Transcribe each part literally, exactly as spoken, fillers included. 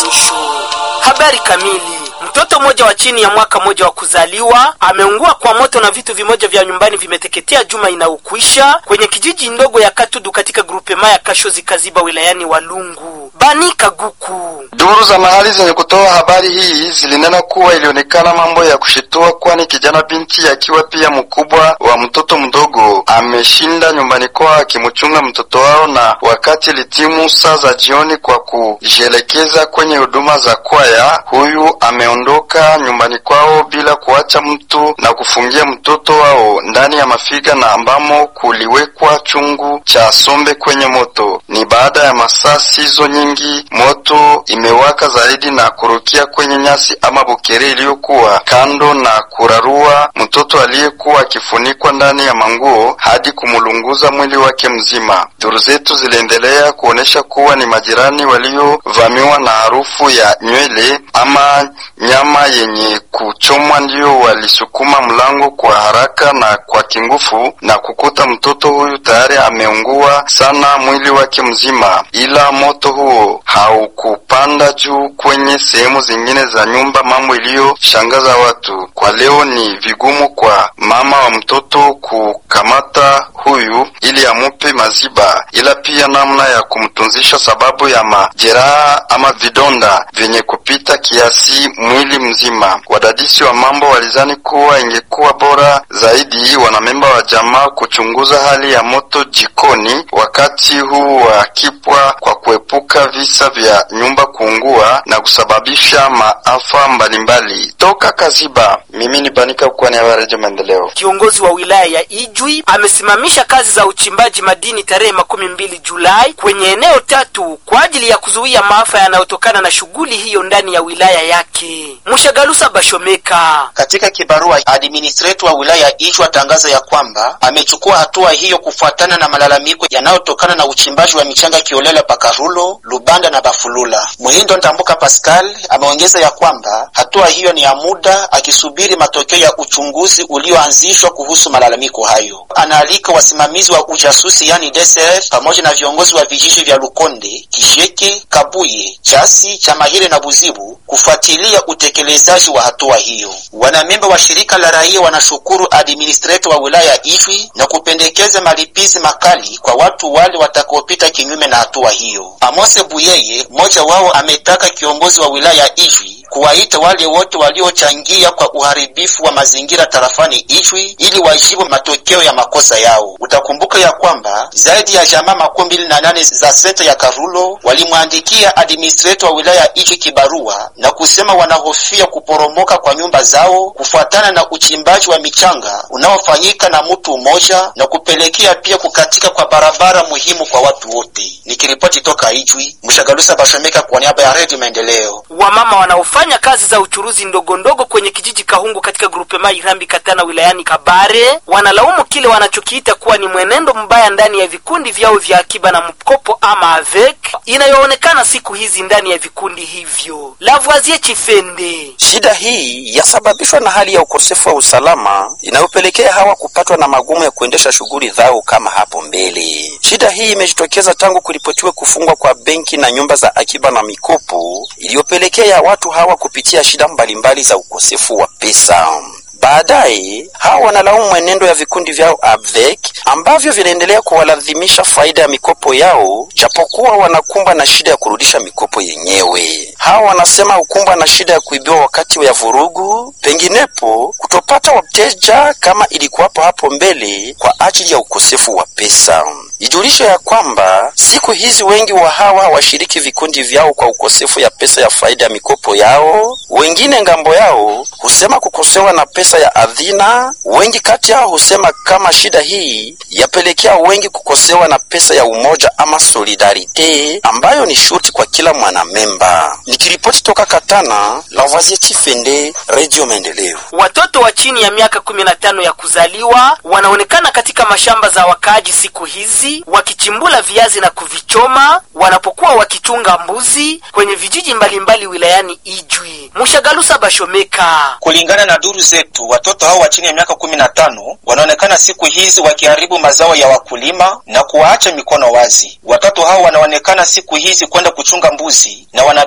mwisho. Habari kamili. Mtoto mmoja wa chini ya mwaka mmoja wa kuzaliwa ameungua kwa moto na vitu vimoja vya nyumbani vimeteketea juma inaokwisha kwenye kijiji ndogo ya Katudu katika grupema ya Kashozi Kaziba wilayani Walungu. Bani Kaguku. Duru za mahali zenye kutoa habari hii zilinena kuwa ilionekana mambo ya kushitua, kwani kijana binti akiwa pia mkubwa wa mtoto mdogo ameshinda nyumbani kwao akimchunga mtoto wao, na wakati litimu saa za jioni kwa kujelekeza kwenye huduma za kwaya, huyu ameondoka nyumbani kwao bila kuacha mtu na kufungia mtoto wao ndani ya mafiga na ambamo kuliwekwa chungu cha sombe kwenye moto. Ni baada ya masaa sizo nyingi moto imewaka zaidi na kurukia kwenye nyasi ama bukere iliyokuwa kando na kurarua mtoto aliyekuwa akifunikwa ndani ya manguo hadi kumulunguza mwili wake mzima. Duru zetu ziliendelea kuonesha kuwa ni majirani waliovamiwa na harufu ya nywele ama nyama yenye kuchomwa ndio walisukuma mlango kwa haraka na kwa kingufu na kukuta mtoto huyu tayari ameungua sana mwili wake mzima, ila moto huo haukupanda juu kwenye sehemu zingine za nyumba, mambo iliyoshangaza watu. Kwa leo ni vigumu kwa mama wa mtoto kukamata huyu ili amupe maziba, ila pia namna ya kumtunzisha sababu ya majeraha ama vidonda vyenye kupita kiasi mwili mzima. Wadadisi wa mambo walizani kuwa ingekuwa bora zaidi wanamemba wa jamaa kuchunguza hali ya moto jikoni wakati huu wa kipwa kwa kuepuka visa vya nyumba kuungua na kusababisha maafa mbalimbali. Toka Kaziba, mimi ni Banika kwa niaba ya Radio Maendeleo. Kiongozi wa wilaya ya Ijwi amesimamisha kazi za uchimbaji madini tarehe makumi mbili Julai kwenye eneo tatu kwa ajili ya kuzuia maafa yanayotokana na shughuli hiyo ndani ya wilaya yake. Mshagalusa Bashomeka. Katika kibarua, administrator wa wilaya ya Ijwi atangaza ya kwamba amechukua hatua hiyo kufuatana na malalamiko yanayotokana na uchimbaji wa michanga kiolela Pakarulo, Lubanda na Bafulula. Muhindo Ntambuka Pascal ameongeza ya kwamba hatua hiyo ni ya muda akisubiri matokeo ya uchunguzi ulioanzishwa kuhusu malalamiko hayo. Anaalika wasimamizi wa ujasusi yani D C F pamoja na viongozi wa vijiji vya Lukonde, Kisheke, Kabuye, Chasi, Chamahire na Buzibu kufuatilia utekelezaji wa hatua hiyo. Wanamemba wa shirika la raia wanashukuru administrator wa wilaya ya Ijwi na kupendekeza malipizi makali kwa watu wale watakaopita kinyume na hatua hiyo. Amose Buyeye, mmoja wao, ametaka kiongozi wa wilaya ya Ijwi kuwaita wale wote waliochangia kwa uharibifu wa mazingira tarafani Ijwi ili wajibu matokeo ya makosa yao. Utakumbuka ya kwamba zaidi ya jamaa makumi mbili na nane za senta ya Karulo walimwandikia administrator wa wilaya ya Ijwi kibarua na kusema wanahofia kuporomoka kwa nyumba zao kufuatana na uchimbaji wa michanga unaofanyika na mtu mmoja na kupelekea pia kukatika kwa barabara muhimu kwa watu wote. Nikiripoti toka Ijwi, Mshagalusa Bashomeka kwa niaba ya Radio Maendeleo. Wamama wanaofanya kazi za uchuruzi ndogo ndogo kwenye kijiji Kahungu katika grupema Irambi Katana wilayani Kabare wanalaumu kile wanachokiita kuwa ni mwenendo mbaya ndani ya vikundi vyao vya akiba na mkopo ama avec inayoonekana siku hizi ndani ya vikundi hivyo. Lavoisier Chifende. Shida hii yasababishwa na hali ya ukosefu wa usalama inayopelekea hawa kupatwa na magumu ya kuendesha shughuli zao kama hapo mbele. Shida hii imejitokeza tangu kuripotiwe kufungwa kwa benki na nyumba za akiba na mikopo iliyopelekea watu hawa kupitia shida mbalimbali za ukosefu wa pesa. Baadaye hao wanalaumu mwenendo ya vikundi vyao avec ambavyo vinaendelea kuwalazimisha faida ya mikopo yao japokuwa wanakumbwa na shida ya kurudisha mikopo yenyewe. Hao wanasema ukumbwa na shida ya kuibiwa wakati ya vurugu, penginepo kutopata wateja kama ilikuwapo hapo mbele kwa ajili ya ukosefu wa pesa. Ijulisho ya kwamba siku hizi wengi wa hawa washiriki vikundi vyao kwa ukosefu ya pesa ya faida ya mikopo yao. Wengine ngambo yao husema kukosewa na pesa ya adhina. Wengi kati yao husema kama shida hii yapelekea wengi kukosewa na pesa ya umoja ama solidarite ambayo ni shurti kwa kila mwanamemba. Nikiripoti toka Katana, Lavoisier Chifende, Radio Maendeleo. Watoto wa chini ya miaka kumi na tano ya kuzaliwa wanaonekana katika mashamba za wakaaji siku hizi wakichimbula viazi na kuvichoma wanapokuwa wakichunga mbuzi kwenye vijiji mbalimbali wilayani Ijwi. Mshagalusa Bashomeka. Kulingana na duru zetu, watoto hao wa chini ya miaka kumi na tano wanaonekana siku hizi wakiharibu mazao ya wakulima na kuwaacha mikono wazi. Watoto hao wanaonekana siku hizi kwenda kuchunga mbuzi na wanabeba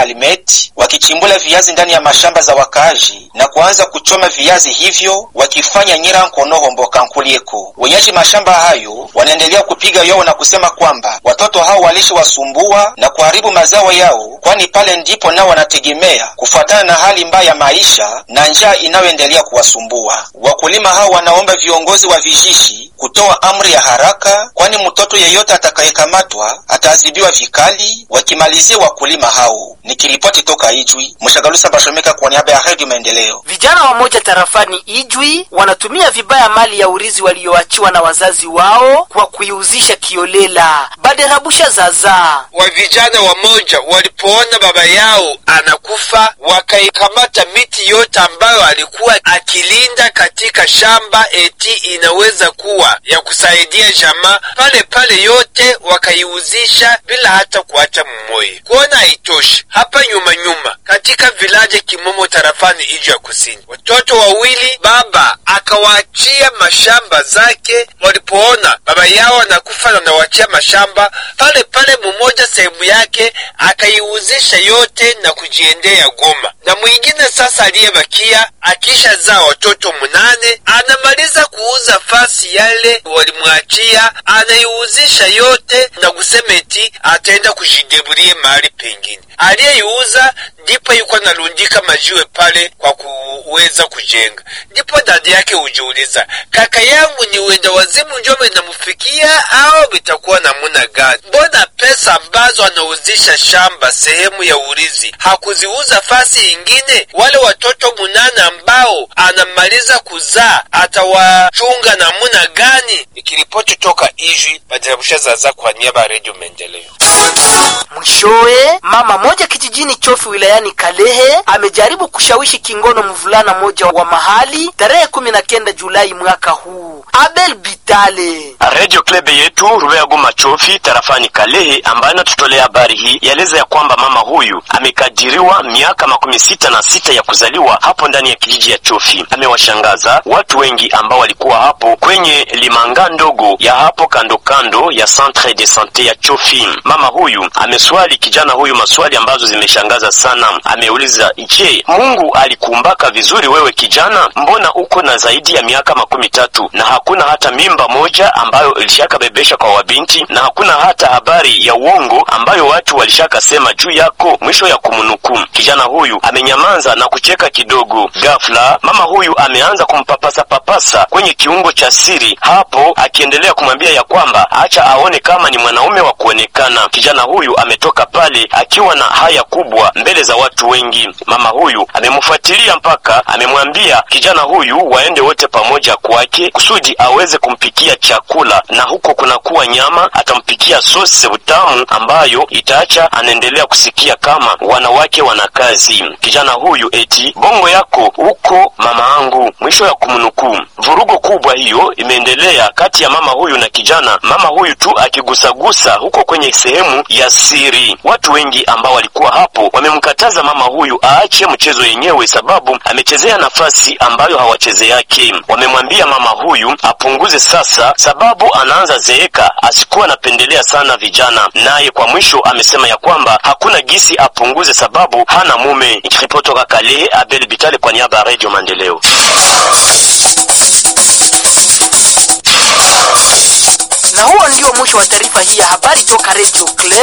alimeti wakichimbula viazi ndani ya mashamba za wakaaji na kuanza kuchoma viazi hivyo wakifanya nyira nkonoho mboka nkulieko. Wenyeji mashamba hayo wanaendelea kupiga yowe na kusema kwamba watoto hao walishi wasumbua na kuharibu mazao yao, kwani pale ndipo nao wanategemea kufuatana na hali mbaya ya maisha na njaa inayoendelea kuwasumbua. Wakulima hao wanaomba viongozi wa vijiji kutoa amri ya haraka, kwani mtoto yeyote atakayekamatwa ataadhibiwa vikali, wakimalizia wakulima hao. Nikiripoti toka Ijwi, Mshagalusa Bashomeka kwa niaba ya Radio Maendeleo. Vijana wamoja tarafani Ijwi wanatumia vibaya mali ya urizi walioachiwa na wazazi wao kwa kuiuzisha kiolela. Baderabusha Zaza. Wa vijana wamoja walipoona baba yao anakufa, wakaikamata miti yote ambayo alikuwa akilinda katika shamba eti inaweza kuwa ya kusaidia jamaa, pale pale yote wakaiuzisha bila hata kuacha mmoja. Kuona haitoshi, hapa nyuma nyuma katika vilaje Kimomo tarafani Ijwi ya Kusini, watoto wawili baba akawaachia mashamba zake. Walipoona baba yao anakufa na anawachia mashamba, pale pale mmoja sehemu yake akaiuzisha yote na kujiendea Goma, na mwingine sasa aliyebakia akisha zaa watoto munane anamaliza kuuza fasi yale walimwachia, anaiuzisha yote na kusemeti ataenda kujideburie mahali pengine. Aliyeiuza ndipo yuko nalundika majiwe pale kwa kuweza kujenga. Ndipo dada yake ujiuliza, kaka yangu ni wenda wazimu ndio mnamufikia au bitakuwa namuna gani? Mbona pesa ambazo anauzisha shamba sehemu ya urizi hakuziuza fasi ingine? Wale watoto munane ambao anamaliza kuzaa atawachunga namuna gani? Nikiripoti toka Ijwi, Badirabusha Zaza kwa niaba ya Radio Maendeleo. Mwishowe, mama moja kijijini Chofi wilayani Kalehe amejaribu kushawishi kingono mvulana moja wa mahali tarehe kumi na kenda Julai mwaka huu. Abel Bitale. Radio Club yetu Rubea Goma Chofi tarafani Kalehe ambayo natutolea habari hii yaeleza ya kwamba mama huyu amekadiriwa miaka makumi sita na sita ya kuzaliwa hapo ndani ya kijiji ya Chofi. Amewashangaza watu wengi ambao walikuwa hapo kwenye limanga ndogo ya hapo kando kando ya Centre de Santé ya Chofi. Mama huyu ameswali kijana huyu maswali ambazo zimeshangaza sana. Ameuliza, "Je, Mungu alikuumbaka vizuri wewe kijana? Mbona uko na zaidi ya miaka makumi tatu na hakuna hata mimba moja ambayo ilishaka bebesha kwa wabinti na hakuna hata habari ya uongo ambayo watu walishaka sema juu yako?" Mwisho ya kumnuku. Kijana huyu amenyamaza na kucheka kidogo. Ghafla mama huyu ameanza kumpapasa papasa kwenye kiungo cha siri hapo, akiendelea kumwambia ya kwamba acha aone kama ni mwanaume wa kuonekana. Kijana huyu ametoka pale akiwa na haya kubwa mbele za watu wengi. Mama huyu amemfuatilia mpaka amemwambia kijana huyu waende wote pamoja kwake kusudi aweze kumpikia chakula, na huko kuna kuwa nyama atampikia sosi utamu ambayo itaacha anaendelea kusikia kama wanawake wana kazi. Kijana huyu eti, "Bongo yako huko mama angu." Mwisho ya kumnuku. Vurugo kubwa hiyo imeendelea kati ya mama huyu na kijana, mama huyu tu akigusagusa huko kwenye sehemu ya siri. Watu wengi ambao walikuwa hapo wamemkataza mama huyu aache mchezo yenyewe sababu amechezea nafasi ambayo hawacheze yake. Wamemwambia mama huyu apunguze sasa sababu anaanza zeeka, asikuwa anapendelea sana vijana. Naye kwa mwisho amesema ya kwamba hakuna gisi apunguze sababu hana mume. Nikiripoti toka Kalehe, Abel Bitale kwa niaba ya Radio Maendeleo. Na huo ndio mwisho wa taarifa hii ya habari toka Radio Club.